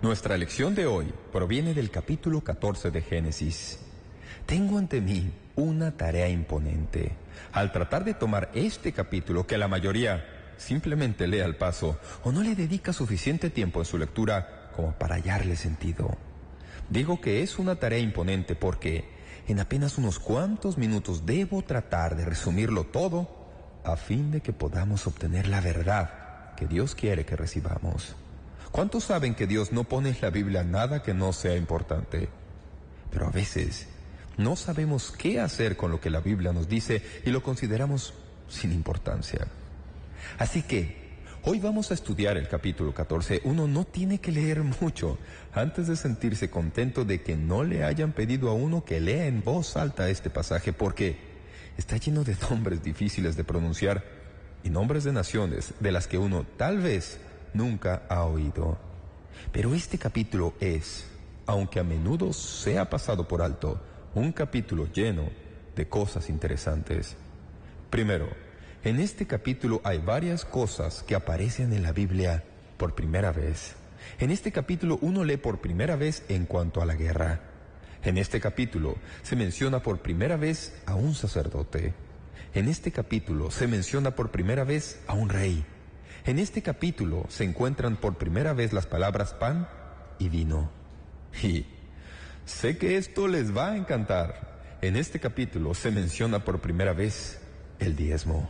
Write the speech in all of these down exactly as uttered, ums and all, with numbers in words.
Nuestra lección de hoy proviene del capítulo catorce de Génesis. Tengo ante mí una tarea imponente. Al tratar de tomar este capítulo que la mayoría simplemente lee al paso o no le dedica suficiente tiempo en su lectura como para hallarle sentido. Digo que es una tarea imponente porque en apenas unos cuantos minutos debo tratar de resumirlo todo a fin de que podamos obtener la verdad que Dios quiere que recibamos. ¿Cuántos saben que Dios no pone en la Biblia nada que no sea importante? Pero a veces no sabemos qué hacer con lo que la Biblia nos dice y lo consideramos sin importancia. Así que hoy vamos a estudiar el capítulo catorce. Uno no tiene que leer mucho antes de sentirse contento de que no le hayan pedido a uno que lea en voz alta este pasaje, porque está lleno de nombres difíciles de pronunciar y nombres de naciones de las que uno tal vez nunca ha oído. Pero este capítulo es, aunque a menudo sea pasado por alto, un capítulo lleno de cosas interesantes. Primero, en este capítulo hay varias cosas que aparecen en la Biblia por primera vez. En este capítulo uno lee por primera vez en cuanto a la guerra. En este capítulo se menciona por primera vez a un sacerdote. En este capítulo se menciona por primera vez a un rey. En este capítulo se encuentran por primera vez las palabras pan y vino. Y sé que esto les va a encantar. En este capítulo se menciona por primera vez el diezmo.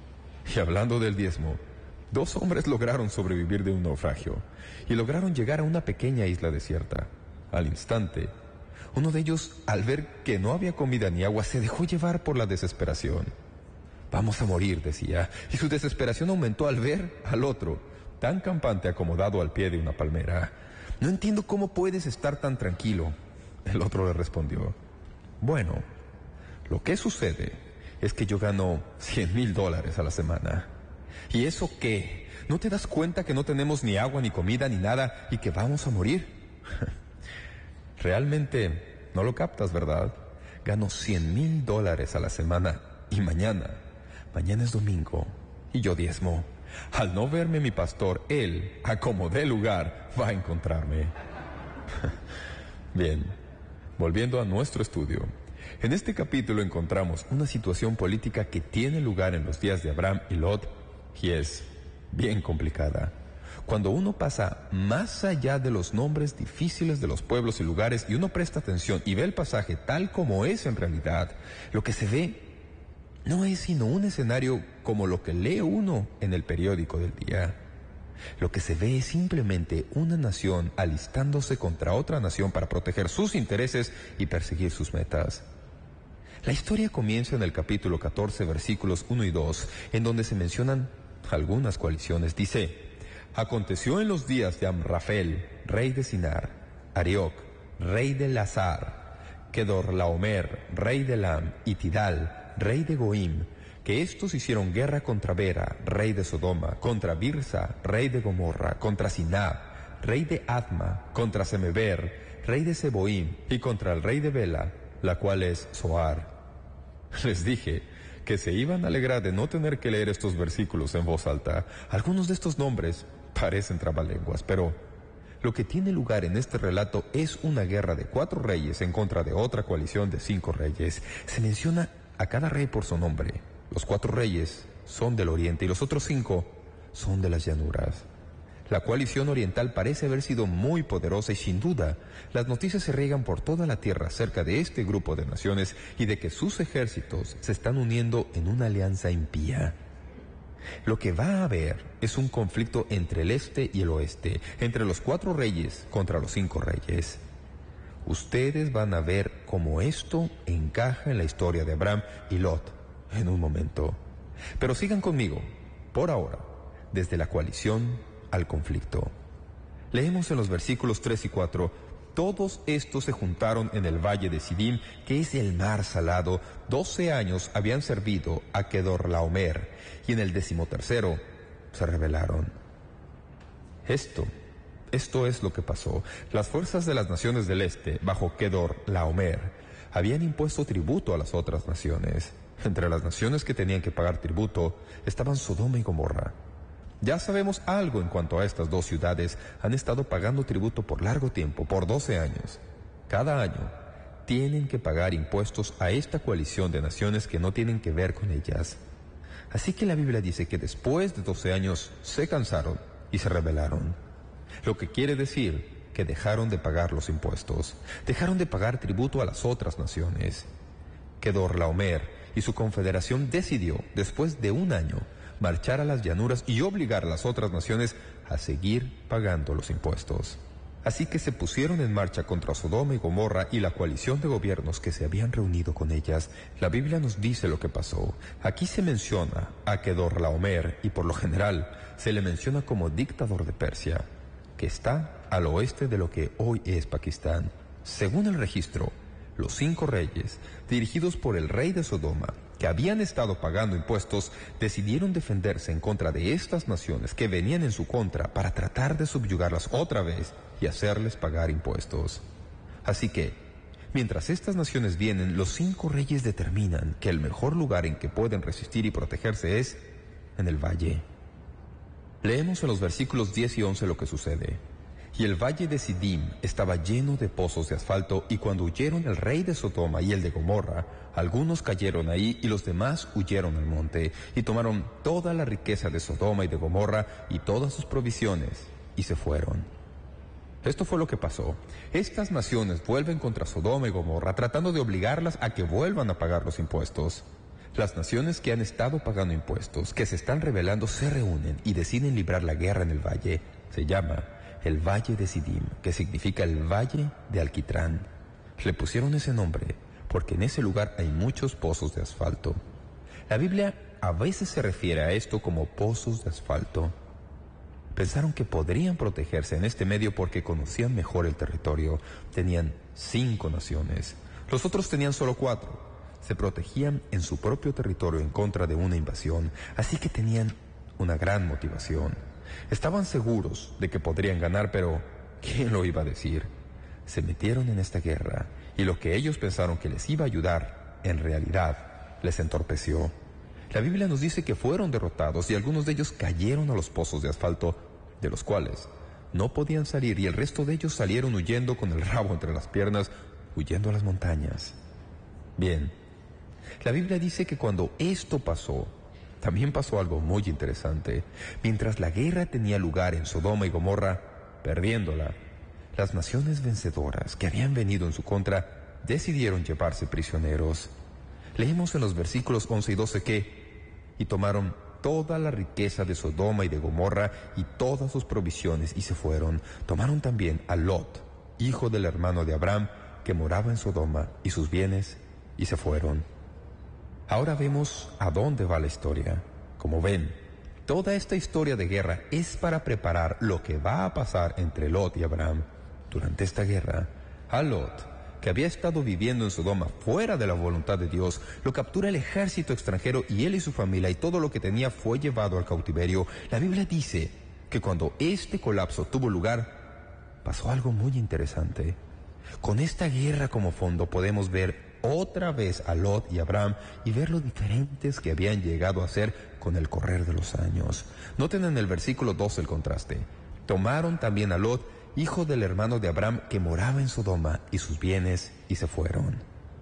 Y hablando del diezmo, dos hombres lograron sobrevivir de un naufragio y lograron llegar a una pequeña isla desierta. Al instante, uno de ellos, al ver que no había comida ni agua, se dejó llevar por la desesperación. Vamos a morir, decía, y su desesperación aumentó al ver al otro, tan campante acomodado al pie de una palmera. No entiendo cómo puedes estar tan tranquilo. El otro le respondió, bueno, lo que sucede es que yo gano cien mil dólares a la semana. ¿Y eso qué? ¿No te das cuenta que no tenemos ni agua, ni comida, ni nada, y que vamos a morir? Realmente no lo captas, ¿verdad? Gano cien mil dólares a la semana, y mañana, mañana es domingo, y yo diezmo. Al no verme mi pastor, él, a como dé lugar, va a encontrarme. Bien, volviendo a nuestro estudio. En este capítulo encontramos una situación política que tiene lugar en los días de Abraham y Lot, y es bien complicada. Cuando uno pasa más allá de los nombres difíciles de los pueblos y lugares y uno presta atención y ve el pasaje tal como es en realidad, lo que se ve no es sino un escenario como lo que lee uno en el periódico del día. Lo que se ve es simplemente una nación alistándose contra otra nación para proteger sus intereses y perseguir sus metas. La historia comienza en el capítulo catorce, versículos uno y dos, en donde se mencionan algunas coaliciones. Dice, aconteció en los días de Amrafel, rey de Sinar, Arioc, rey de Lazar, Kedorlaomer, rey de Elam, y Tidal, rey de Goim, que estos hicieron guerra contra Bera, rey de Sodoma, contra Birsa, rey de Gomorra, contra Sinab, rey de Adma, contra Semeber, rey de Seboim, y contra el rey de Bela, la cual es Zoar. Les dije que se iban a alegrar de no tener que leer estos versículos en voz alta. Algunos de estos nombres parecen trabalenguas, pero lo que tiene lugar en este relato es una guerra de cuatro reyes en contra de otra coalición de cinco reyes. Se menciona a cada rey por su nombre. Los cuatro reyes son del oriente y los otros cinco son de las llanuras. La coalición oriental parece haber sido muy poderosa y sin duda las noticias se riegan por toda la tierra acerca de este grupo de naciones y de que sus ejércitos se están uniendo en una alianza impía. Lo que va a haber es un conflicto entre el este y el oeste, entre los cuatro reyes contra los cinco reyes. Ustedes van a ver cómo esto encaja en la historia de Abraham y Lot en un momento. Pero sigan conmigo, por ahora, desde la coalición al conflicto. Leemos en los versículos tres y cuatro, todos estos se juntaron en el valle de Sidim, que es el mar salado. Doce años habían servido a Kedorlaomer, y en el decimotercero se rebelaron. Esto, esto es lo que pasó. Las fuerzas de las naciones del este, bajo Kedorlaomer, habían impuesto tributo a las otras naciones. Entre las naciones que tenían que pagar tributo estaban Sodoma y Gomorra. Ya sabemos algo en cuanto a estas dos ciudades. Han estado pagando tributo por largo tiempo, por doce años. Cada año tienen que pagar impuestos a esta coalición de naciones que no tienen que ver con ellas. Así que la Biblia dice que después de doce años se cansaron y se rebelaron. Lo que quiere decir que dejaron de pagar los impuestos, dejaron de pagar tributo a las otras naciones. Kedorlaomer y su confederación decidió, después de un año, marchar a las llanuras y obligar a las otras naciones a seguir pagando los impuestos. Así que se pusieron en marcha contra Sodoma y Gomorra y la coalición de gobiernos que se habían reunido con ellas. La Biblia nos dice lo que pasó. Aquí se menciona a Kedorlaomer y por lo general se le menciona como dictador de Persia, que está al oeste de lo que hoy es Pakistán. Según el registro, los cinco reyes, dirigidos por el rey de Sodoma, que habían estado pagando impuestos, decidieron defenderse en contra de estas naciones que venían en su contra para tratar de subyugarlas otra vez y hacerles pagar impuestos. Así que, mientras estas naciones vienen, los cinco reyes determinan que el mejor lugar en que pueden resistir y protegerse es en el valle. Leemos en los versículos diez y once lo que sucede. Y el valle de Sidim estaba lleno de pozos de asfalto, y cuando huyeron el rey de Sodoma y el de Gomorra, algunos cayeron ahí y los demás huyeron al monte, y tomaron toda la riqueza de Sodoma y de Gomorra y todas sus provisiones, y se fueron. Esto fue lo que pasó. Estas naciones vuelven contra Sodoma y Gomorra, tratando de obligarlas a que vuelvan a pagar los impuestos. Las naciones que han estado pagando impuestos, que se están rebelando, se reúnen y deciden librar la guerra en el valle. Se llama el Valle de Sidim, que significa el Valle de Alquitrán. Le pusieron ese nombre porque en ese lugar hay muchos pozos de asfalto. La Biblia a veces se refiere a esto como pozos de asfalto. Pensaron que podrían protegerse en este medio porque conocían mejor el territorio. Tenían cinco naciones. Los otros tenían solo cuatro. Se protegían en su propio territorio en contra de una invasión, así que tenían una gran motivación. Estaban seguros de que podrían ganar, pero ¿quién lo iba a decir? Se metieron en esta guerra y lo que ellos pensaron que les iba a ayudar, en realidad les entorpeció. La Biblia nos dice que fueron derrotados y algunos de ellos cayeron a los pozos de asfalto, de los cuales no podían salir, y el resto de ellos salieron huyendo con el rabo entre las piernas, huyendo a las montañas. Bien, la Biblia dice que cuando esto pasó, también pasó algo muy interesante. Mientras la guerra tenía lugar en Sodoma y Gomorra, perdiéndola, las naciones vencedoras que habían venido en su contra decidieron llevarse prisioneros. Leemos en los versículos once y doce que, y tomaron toda la riqueza de Sodoma y de Gomorra y todas sus provisiones y se fueron. Tomaron también a Lot, hijo del hermano de Abraham, que moraba en Sodoma, y sus bienes, y se fueron. Ahora vemos a dónde va la historia. Como ven, toda esta historia de guerra es para preparar lo que va a pasar entre Lot y Abraham. Durante esta guerra, a Lot, que había estado viviendo en Sodoma fuera de la voluntad de Dios, lo captura el ejército extranjero y él y su familia y todo lo que tenía fue llevado al cautiverio. La Biblia dice que cuando este colapso tuvo lugar, pasó algo muy interesante. Con esta guerra como fondo podemos ver otra vez a Lot y Abraham y ver lo diferentes que habían llegado a ser con el correr de los años. Noten en el versículo doce el contraste. Tomaron también a Lot, hijo del hermano de Abraham, que moraba en Sodoma, y sus bienes, y se fueron.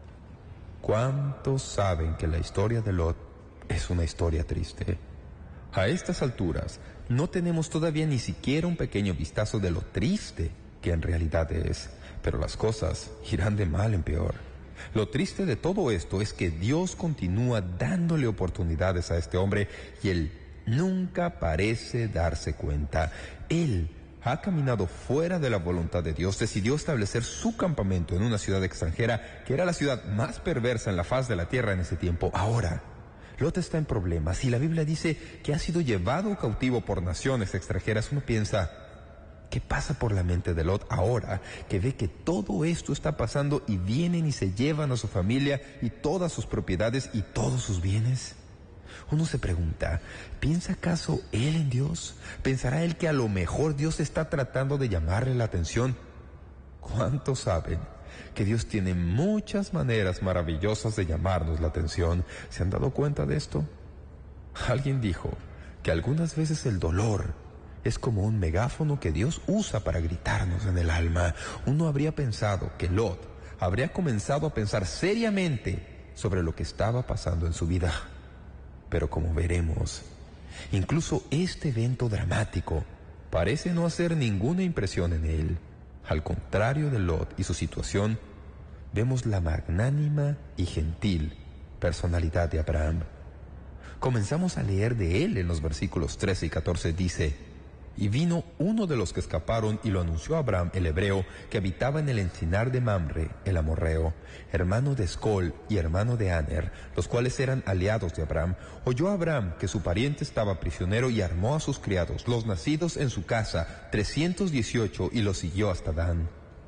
¿Cuántos saben que la historia de Lot es una historia triste? A estas alturas, no tenemos todavía ni siquiera un pequeño vistazo de lo triste que en realidad es, pero las cosas irán de mal en peor. Lo triste de todo esto es que Dios continúa dándole oportunidades a este hombre y él nunca parece darse cuenta. Él ha caminado fuera de la voluntad de Dios, decidió establecer su campamento en una ciudad extranjera que era la ciudad más perversa en la faz de la tierra en ese tiempo. Ahora, Lot está en problemas y la Biblia dice que ha sido llevado cautivo por naciones extranjeras. Uno piensa, ¿qué pasa por la mente de Lot ahora que ve que todo esto está pasando y vienen y se llevan a su familia y todas sus propiedades y todos sus bienes? Uno se pregunta, ¿piensa acaso él en Dios? ¿Pensará él que a lo mejor Dios está tratando de llamarle la atención? ¿Cuántos saben que Dios tiene muchas maneras maravillosas de llamarnos la atención? ¿Se han dado cuenta de esto? Alguien dijo que algunas veces el dolor es como un megáfono que Dios usa para gritarnos en el alma. Uno habría pensado que Lot habría comenzado a pensar seriamente sobre lo que estaba pasando en su vida. Pero como veremos, incluso este evento dramático parece no hacer ninguna impresión en él. Al contrario de Lot y su situación, vemos la magnánima y gentil personalidad de Abraham. Comenzamos a leer de él en los versículos trece y catorce. Dice: y vino uno de los que escaparon y lo anunció a Abraham el hebreo, que habitaba en el encinar de Mamre el amorreo, hermano de Escol y hermano de Aner, los cuales eran aliados de Abraham. Oyó Abraham que su pariente estaba prisionero y armó a sus criados, los nacidos en su casa, trescientos dieciocho, y los siguió hasta Dan.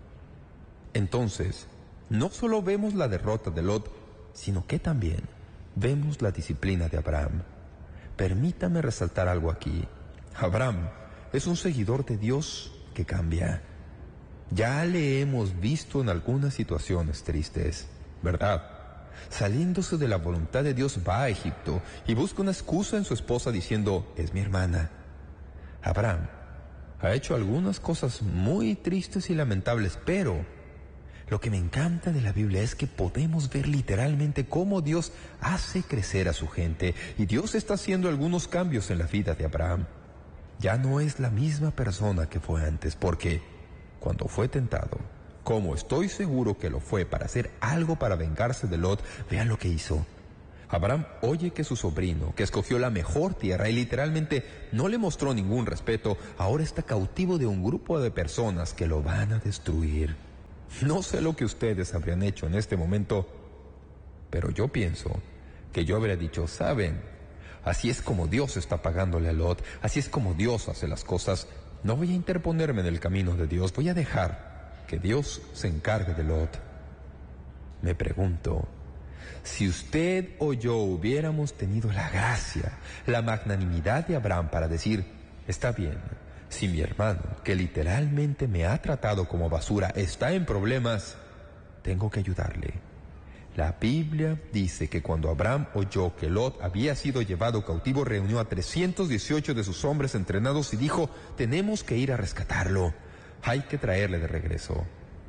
Entonces, no solo vemos la derrota de Lot, sino que también vemos la disciplina de Abraham. Permítame resaltar algo aquí. Abraham es un seguidor de Dios que cambia. Ya le hemos visto en algunas situaciones tristes, ¿verdad? Saliéndose de la voluntad de Dios, va a Egipto y busca una excusa en su esposa diciendo: es mi hermana. Abraham ha hecho algunas cosas muy tristes y lamentables, pero lo que me encanta de la Biblia es que podemos ver literalmente cómo Dios hace crecer a su gente, y Dios está haciendo algunos cambios en la vida de Abraham. Ya no es la misma persona que fue antes, porque cuando fue tentado, como estoy seguro que lo fue para hacer algo para vengarse de Lot, vean lo que hizo. Abraham oye que su sobrino, que escogió la mejor tierra y literalmente no le mostró ningún respeto, ahora está cautivo de un grupo de personas que lo van a destruir. No sé lo que ustedes habrían hecho en este momento, pero yo pienso que yo habría dicho: ¿saben? Así es como Dios está pagándole a Lot, así es como Dios hace las cosas. No voy a interponerme en el camino de Dios, voy a dejar que Dios se encargue de Lot. Me pregunto, si usted o yo hubiéramos tenido la gracia, la magnanimidad de Abraham para decir: está bien, si mi hermano, que literalmente me ha tratado como basura, está en problemas, tengo que ayudarle. La Biblia dice que cuando Abraham oyó que Lot había sido llevado cautivo, reunió a trescientos dieciocho de sus hombres entrenados y dijo: tenemos que ir a rescatarlo, hay que traerle de regreso.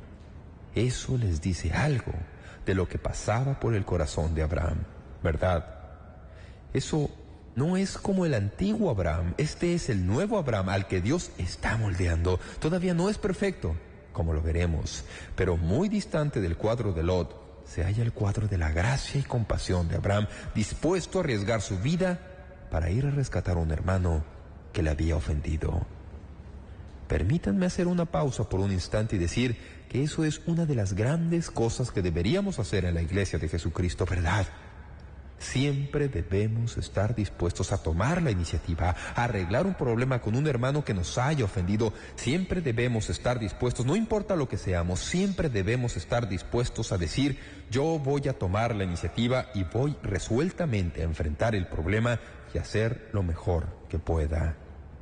Eso les dice algo de lo que pasaba por el corazón de Abraham, ¿verdad? Eso no es como el antiguo Abraham, este es el nuevo Abraham al que Dios está moldeando. Todavía no es perfecto, como lo veremos, pero muy distante del cuadro de Lot se halla el cuadro de la gracia y compasión de Abraham, dispuesto a arriesgar su vida para ir a rescatar a un hermano que le había ofendido. Permítanme hacer una pausa por un instante y decir que eso es una de las grandes cosas que deberíamos hacer en la Iglesia de Jesucristo, ¿verdad? Siempre debemos estar dispuestos a tomar la iniciativa, a arreglar un problema con un hermano que nos haya ofendido. Siempre debemos estar dispuestos, no importa lo que seamos, siempre debemos estar dispuestos a decir: yo voy a tomar la iniciativa y voy resueltamente a enfrentar el problema y hacer lo mejor que pueda.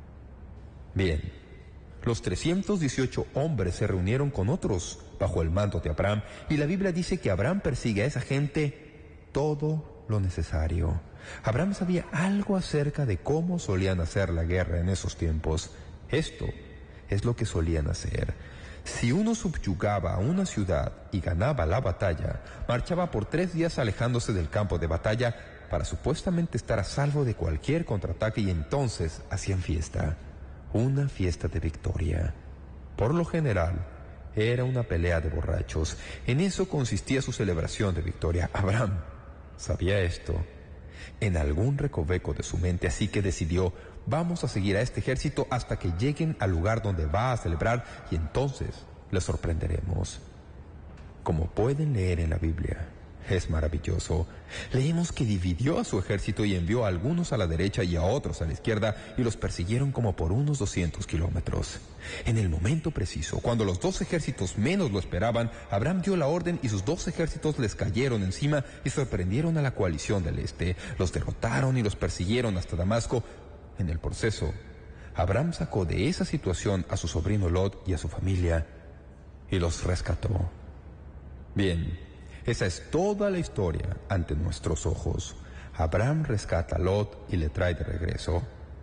Bien, los trescientos dieciocho hombres se reunieron con otros bajo el mando de Abraham, y la Biblia dice que Abraham persigue a esa gente todo lo necesario. Abraham sabía algo acerca de cómo solían hacer la guerra en esos tiempos. Esto es lo que solían hacer. Si uno subyugaba a una ciudad y ganaba la batalla, marchaba por tres días alejándose del campo de batalla para supuestamente estar a salvo de cualquier contraataque, y entonces hacían fiesta, una fiesta de victoria. Por lo general, era una pelea de borrachos. En eso consistía su celebración de victoria. Abraham sabía esto en algún recoveco de su mente, así que decidió: vamos a seguir a este ejército hasta que lleguen al lugar donde va a celebrar, y entonces les sorprenderemos. Como pueden leer en la Biblia, es maravilloso. Leemos que dividió a su ejército y envió a algunos a la derecha y a otros a la izquierda, y los persiguieron como por unos doscientos kilómetros. En el momento preciso, cuando los dos ejércitos menos lo esperaban, Abraham dio la orden y sus dos ejércitos les cayeron encima y sorprendieron a la coalición del este. Los derrotaron y los persiguieron hasta Damasco. En el proceso, Abraham sacó de esa situación a su sobrino Lot y a su familia y los rescató. Bien, esa es toda la historia ante nuestros ojos. Abraham rescata a Lot y le trae de regreso.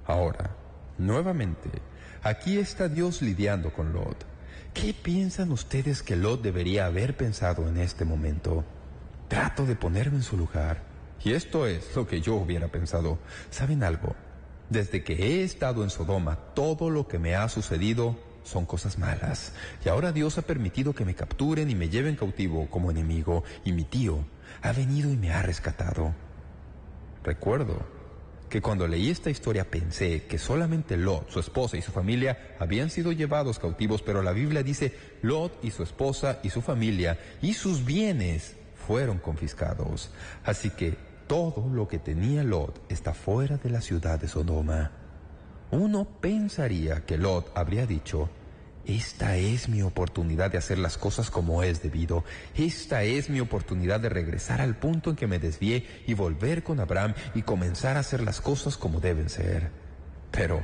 Ahora, nuevamente, aquí está Dios lidiando con Lot. ¿Qué piensan ustedes que Lot debería haber pensado en este momento? Trato de ponerme en su lugar. Y esto es lo que yo hubiera pensado. ¿Saben algo? Desde que he estado en Sodoma, todo lo que me ha sucedido son cosas malas. Y ahora Dios ha permitido que me capturen y me lleven cautivo como enemigo. Y mi tío ha venido y me ha rescatado. Recuerdo que cuando leí esta historia pensé que solamente Lot, su esposa y su familia habían sido llevados cautivos, pero la Biblia dice Lot y su esposa y su familia y sus bienes fueron confiscados. Así que todo lo que tenía Lot está fuera de la ciudad de Sodoma. Uno pensaría que Lot habría dicho: esta es mi oportunidad de hacer las cosas como es debido. Esta es mi oportunidad de regresar al punto en que me desvié y volver con Abraham y comenzar a hacer las cosas como deben ser. Pero,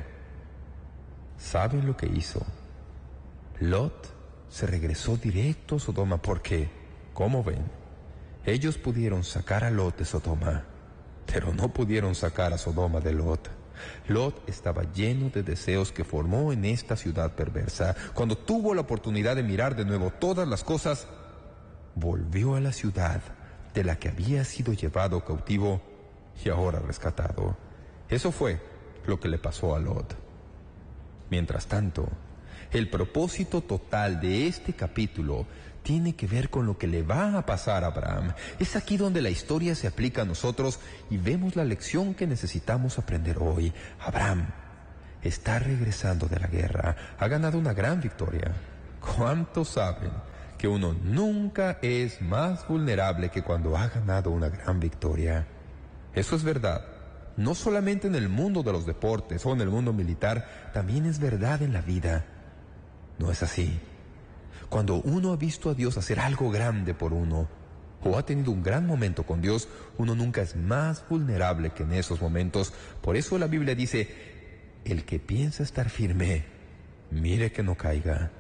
¿saben lo que hizo? Lot se regresó directo a Sodoma porque, ¿cómo ven? Ellos pudieron sacar a Lot de Sodoma, pero no pudieron sacar a Sodoma de Lot. Lot estaba lleno de deseos que formó en esta ciudad perversa. Cuando tuvo la oportunidad de mirar de nuevo todas las cosas, volvió a la ciudad de la que había sido llevado cautivo y ahora rescatado. Eso fue lo que le pasó a Lot. Mientras tanto, el propósito total de este capítulo tiene que ver con lo que le va a pasar a Abraham. Es aquí donde la historia se aplica a nosotros y vemos la lección que necesitamos aprender hoy. Abraham está regresando de la guerra, ha ganado una gran victoria. ¿Cuántos saben que uno nunca es más vulnerable que cuando ha ganado una gran victoria? Eso es verdad, no solamente en el mundo de los deportes o en el mundo militar, también es verdad en la vida. ¿No es así? Cuando uno ha visto a Dios hacer algo grande por uno, o ha tenido un gran momento con Dios, uno nunca es más vulnerable que en esos momentos. Por eso la Biblia dice: el que piensa estar firme, mire que no caiga.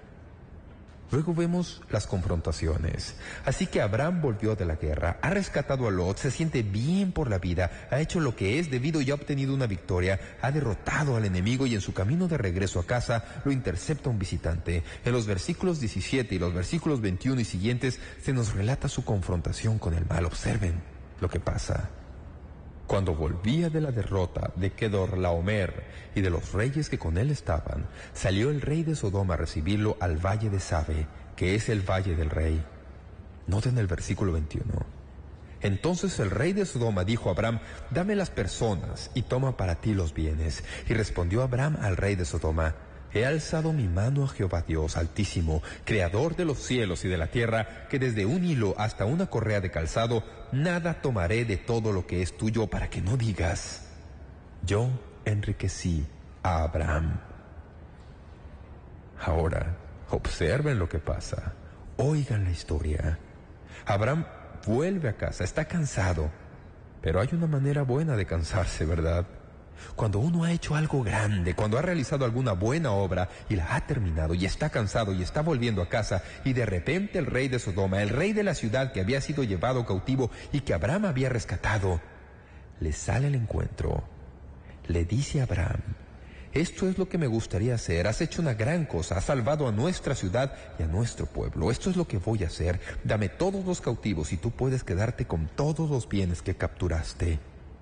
Luego vemos las confrontaciones. Así que Abraham volvió de la guerra, ha rescatado a Lot, se siente bien por la vida, ha hecho lo que es debido y ha obtenido una victoria, ha derrotado al enemigo y en su camino de regreso a casa lo intercepta un visitante. En los versículos diecisiete y los versículos veintiuno y siguientes se nos relata su confrontación con el mal. Observen lo que pasa. Cuando volvía de la derrota de Kedorlaomer y de los reyes que con él estaban, salió el rey de Sodoma a recibirlo al valle de Sabe, que es el valle del rey. Noten el versículo veintiuno. Entonces el rey de Sodoma dijo a Abraham: dame las personas y toma para ti los bienes. Y respondió Abraham al rey de Sodoma: he alzado mi mano a Jehová Dios Altísimo, creador de los cielos y de la tierra, que desde un hilo hasta una correa de calzado, nada tomaré de todo lo que es tuyo, para que no digas: yo enriquecí a Abraham. Ahora, observen lo que pasa. Oigan la historia. Abraham vuelve a casa, está cansado, pero hay una manera buena de cansarse, ¿verdad? Cuando uno ha hecho algo grande, cuando ha realizado alguna buena obra y la ha terminado y está cansado y está volviendo a casa, y de repente el rey de Sodoma, el rey de la ciudad que había sido llevado cautivo y que Abraham había rescatado, le sale al encuentro, le dice a Abraham: esto es lo que me gustaría hacer, has hecho una gran cosa, has salvado a nuestra ciudad y a nuestro pueblo, esto es lo que voy a hacer, dame todos los cautivos y tú puedes quedarte con todos los bienes que capturaste.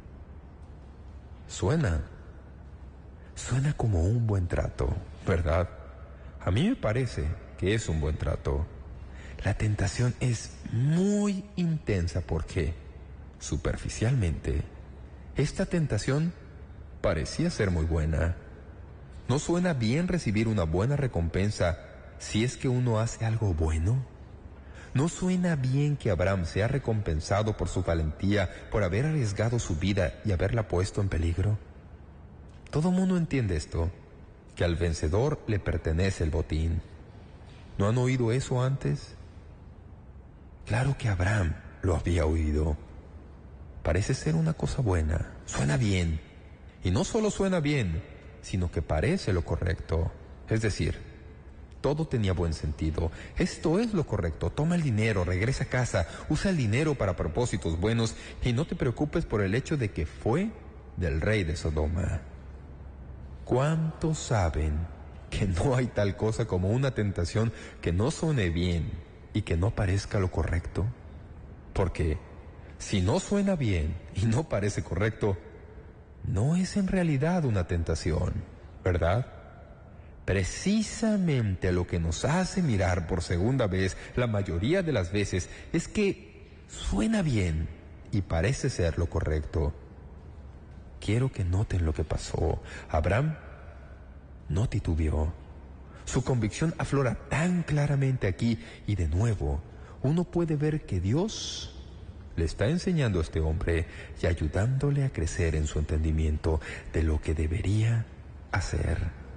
Suena, suena como un buen trato, ¿verdad? A mí me parece que es un buen trato. La tentación es muy intensa porque, superficialmente, esta tentación parecía ser muy buena. ¿No suena bien recibir una buena recompensa si es que uno hace algo bueno? ¿No suena bien que Abraham sea recompensado por su valentía, por haber arriesgado su vida y haberla puesto en peligro? Todo mundo entiende esto, que al vencedor le pertenece el botín. ¿No han oído eso antes? Claro que Abraham lo había oído. Parece ser una cosa buena, suena bien. Y no solo suena bien, sino que parece lo correcto. Es decir, todo tenía buen sentido. Esto es lo correcto. Toma el dinero, regresa a casa, usa el dinero para propósitos buenos y no te preocupes por el hecho de que fue del rey de Sodoma. ¿Cuántos saben que no hay tal cosa como una tentación que no suene bien y que no parezca lo correcto? Porque si no suena bien y no parece correcto, no es en realidad una tentación, ¿verdad? Precisamente lo que nos hace mirar por segunda vez la mayoría de las veces es que suena bien y parece ser lo correcto. Quiero que noten lo que pasó. Abraham no titubeó. Su convicción aflora tan claramente aquí y de nuevo uno puede ver que Dios le está enseñando a este hombre y ayudándole a crecer en su entendimiento de lo que debería hacer.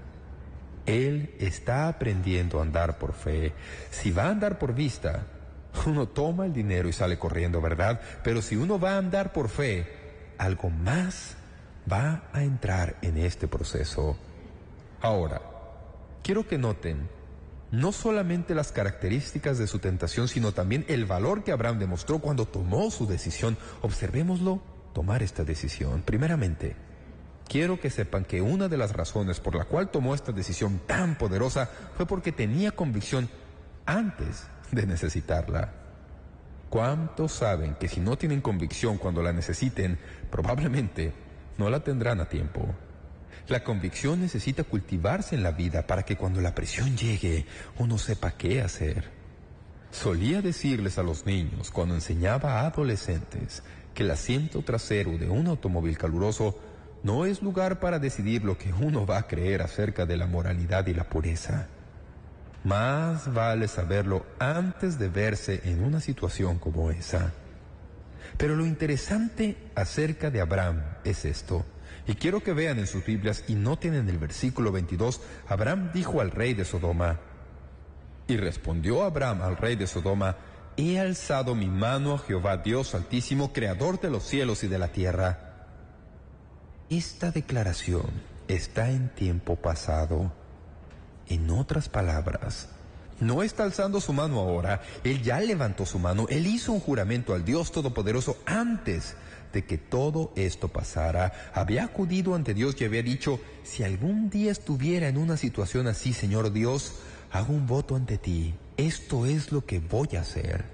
Él está aprendiendo a andar por fe. Si va a andar por vista, uno toma el dinero y sale corriendo, ¿verdad? Pero si uno va a andar por fe, algo más va a entrar en este proceso. Ahora, quiero que noten no solamente las características de su tentación, sino también el valor que Abraham demostró cuando tomó su decisión. Observémoslo tomar esta decisión. Primeramente, quiero que sepan que una de las razones por la cual tomó esta decisión tan poderosa fue porque tenía convicción antes de necesitarla. ¿Cuántos saben que si no tienen convicción cuando la necesiten, probablemente no la tendrán a tiempo? La convicción necesita cultivarse en la vida para que cuando la presión llegue, uno sepa qué hacer. Solía decirles a los niños cuando enseñaba a adolescentes que el asiento trasero de un automóvil caluroso no es lugar para decidir lo que uno va a creer acerca de la moralidad y la pureza. Más vale saberlo antes de verse en una situación como esa. Pero lo interesante acerca de Abraham es esto, y quiero que vean en sus Biblias y noten en el versículo veintidós, Abraham dijo al rey de Sodoma, y respondió Abraham al rey de Sodoma, he alzado mi mano a Jehová Dios Altísimo, creador de los cielos y de la tierra. Esta declaración está en tiempo pasado. En otras palabras, no está alzando su mano ahora, él ya levantó su mano, él hizo un juramento al Dios Todopoderoso antes de que todo esto pasara. Había acudido ante Dios y había dicho, si algún día estuviera en una situación así, Señor Dios, hago un voto ante ti, esto es lo que voy a hacer.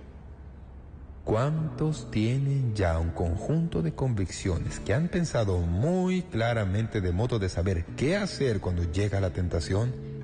¿Cuántos tienen ya un conjunto de convicciones que han pensado muy claramente de modo de saber qué hacer cuando llega la tentación?